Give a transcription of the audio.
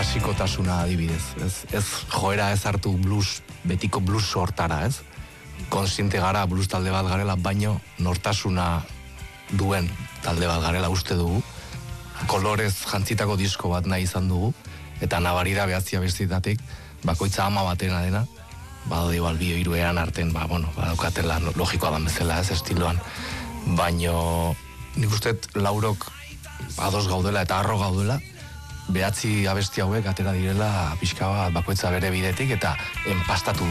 klasikotasuna adibidez, ez joera ez hartu blues, betiko blues sortara, ez? Konsiente gara blues talde bat garela, baino nortasuna duen talde bat garela uste dugu. Kolorez jantzitako disko bat nahi izan dugu, eta nabarira behatzia bestitatik, bakoitza ama batena dena, badodi balbio hiruean arten, badaukatela logikoa dan bezala, ez estiloan. Baino, nik usteet laurok ados gaudela eta harro gaudela, behatzi abesti hauek atera direla pixka bat bakoitza bere bidetik eta enpastatu